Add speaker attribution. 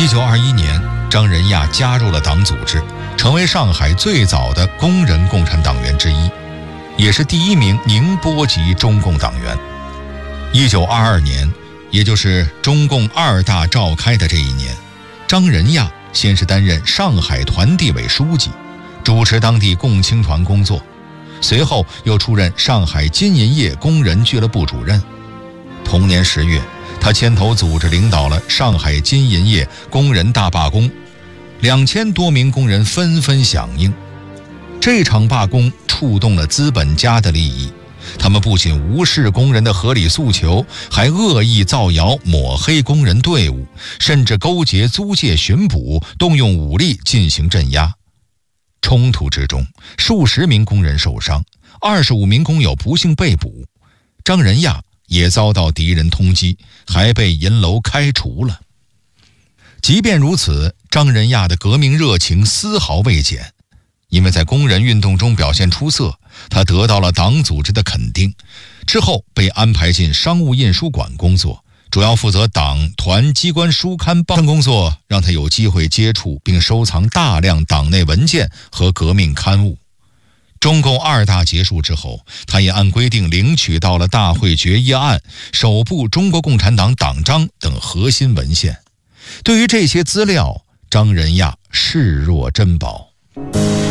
Speaker 1: 1921年，张仁亚加入了党组织，成为上海最早的工人共产党员之一，也是第一名宁波籍中共党员。1922年，也就是中共2大召开的这一年，张仁亚先是担任上海团地委书记，主持当地共青团工作，随后又出任上海金银业工人俱乐部主任。同年10月，他牵头组织领导了上海金银业工人大罢工，2000多名工人纷纷响应。这场罢工触动了资本家的利益，他们不仅无视工人的合理诉求，还恶意造谣抹黑工人队伍，甚至勾结租界巡捕，动用武力进行镇压。冲突之中，数十名工人受伤，25名工友不幸被捕，张仁亚也遭到敌人通缉，还被银楼开除了。即便如此，张仁亚的革命热情丝毫未减，因为在工人运动中表现出色，他得到了党组织的肯定，之后被安排进商务印书馆工作，主要负责党团机关书刊报工作，让他有机会接触并收藏大量党内文件和革命刊物。中共2大结束之后，他也按规定领取到了大会决议案、首部中国共产党党章等核心文献。对于这些资料，张仁亚视若珍宝。